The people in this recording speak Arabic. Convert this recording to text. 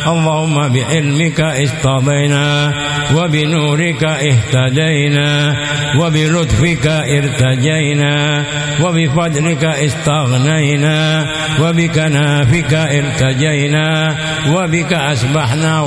اللهم بعلمك اصطفينا، وبنورك اهتدينا، وبلطفك ارتجينا، وبفضلك استغنينا، وبكنافك ارتجينا، وبك أسبحنا